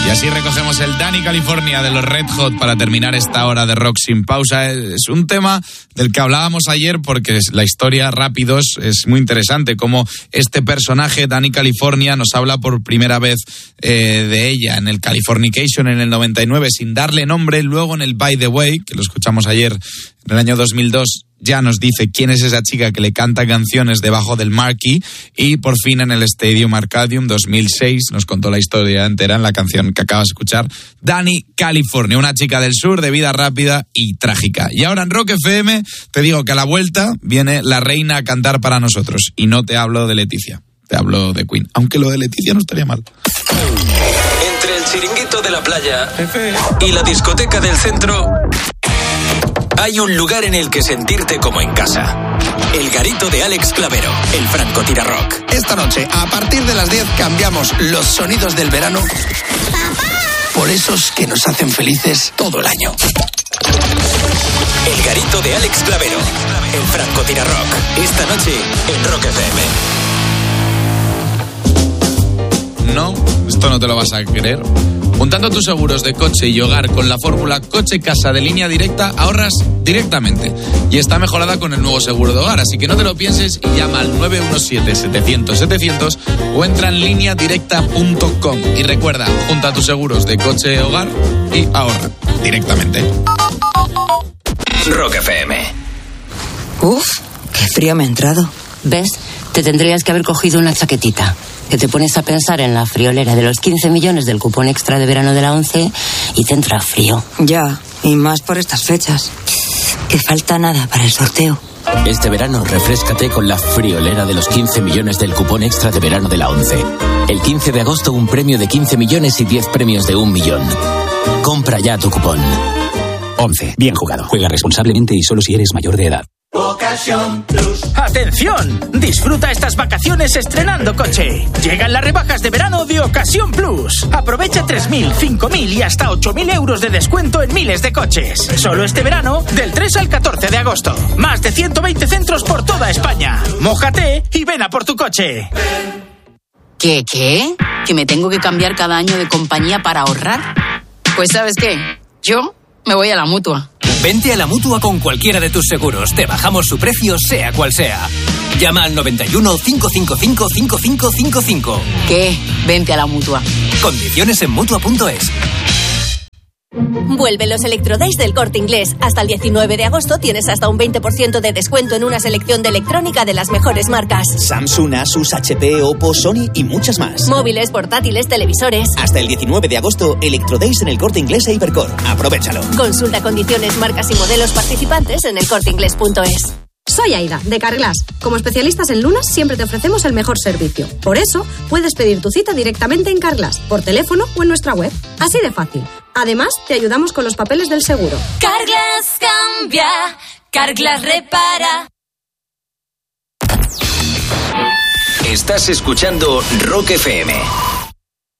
Y así recogemos el Dani California de los Red Hot para terminar esta hora de rock sin pausa. Es un tema del que hablábamos ayer porque la historia, Rápidos, es muy interesante. Como este personaje, Dani California, nos habla por primera vez de ella en el Californication en el 99 sin darle nombre. Luego en el By the Way, que lo escuchamos ayer en el año 2002, ya nos dice quién es esa chica que le canta canciones debajo del marquee. Y por fin en el Stadium Arcadium 2006 nos contó la historia entera en la canción que acabas de escuchar, Dani California, una chica del sur de vida rápida y trágica. Y ahora en Rock FM te digo que a la vuelta viene la reina a cantar para nosotros. Y no te hablo de Leticia, te hablo de Queen. Aunque lo de Leticia no estaría mal. Entre el chiringuito de la playa y la discoteca del centro hay un lugar en el que sentirte como en casa. El garito de Alex Clavero, el Francotira Rock. Esta noche, a partir de las 10, cambiamos los sonidos del verano por esos que nos hacen felices todo el año. El garito de Alex Clavero, el Francotira Rock. Esta noche en Rock FM. No, esto no te lo vas a creer. Juntando tus seguros de coche y hogar con la fórmula Coche-Casa de Línea Directa, ahorras directamente. Y está mejorada con el nuevo seguro de hogar. Así que no te lo pienses y llama al 917-700-700 o entra en lineadirecta.com. Y recuerda, junta tus seguros de coche y hogar y ahorra directamente. Rock FM. Uf, qué frío me ha entrado. ¿Ves? Te tendrías que haber cogido una chaquetita. Que te pones a pensar en la friolera de los 15 millones del cupón extra de verano de la 11 y te entra frío. Ya, y más por estas fechas. Que falta nada para el sorteo. Este verano refréscate con la friolera de los 15 millones del cupón extra de verano de la 11. El 15 de agosto un premio de 15 millones y 10 premios de 1 millón. Compra ya tu cupón. 11. Bien jugado. Juega responsablemente y solo si eres mayor de edad. Ocasión Plus. ¡Atención! Disfruta estas vacaciones estrenando coche. Llegan las rebajas de verano de Ocasión Plus. Aprovecha 3.000, 5.000 y hasta 8.000 euros de descuento en miles de coches. Solo este verano, del 3 al 14 de agosto. Más de 120 centros por toda España. Mójate y ven a por tu coche. ¿Qué? ¿Que me tengo que cambiar cada año de compañía para ahorrar? Pues ¿sabes qué? Yo me voy a la Mutua. Vente a la Mutua con cualquiera de tus seguros. Te bajamos su precio, sea cual sea. Llama al 91 555 5555. ¿Qué? Vente a la Mutua. Condiciones en Mutua.es. Vuelven los Electrodays del Corte Inglés. Hasta el 19 de agosto tienes hasta un 20% de descuento en una selección de electrónica de las mejores marcas. Samsung, Asus, HP, Oppo, Sony y muchas más. Móviles, portátiles, televisores. Hasta el 19 de agosto, Electrodays en el Corte Inglés e Hipercor. Aprovechalo. Consulta condiciones, marcas y modelos participantes en elcorteinglés.es. Soy Aida, de Carglass. Como especialistas en lunas, siempre te ofrecemos el mejor servicio. Por eso, puedes pedir tu cita directamente en Carglass, por teléfono o en nuestra web. Así de fácil. Además, te ayudamos con los papeles del seguro. Carglass cambia, Carglass repara. Estás escuchando Rock FM.